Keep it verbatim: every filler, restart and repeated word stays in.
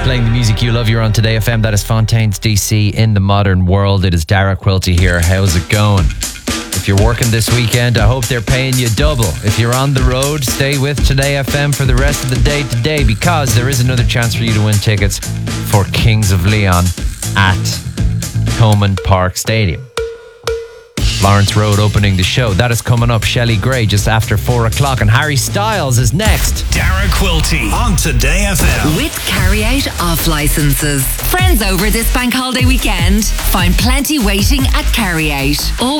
Playing the music you love, you're on Today F M. That is Fontaine's D C in the modern world. It is Dara Quilty here. How's it going? If you're working this weekend, I hope they're paying you double. If you're on the road, stay with Today F M for the rest of the day today, because there is another chance for you to win tickets for Kings of Leon at Thomond Park Stadium. Lawrence Road opening the show. That is coming up. Shelley Gray just after four o'clock, and Harry Styles is next. Dara Quilty on Today F M. With Carry Out off licenses. Friends over this bank holiday weekend? Find plenty waiting at Carry Out.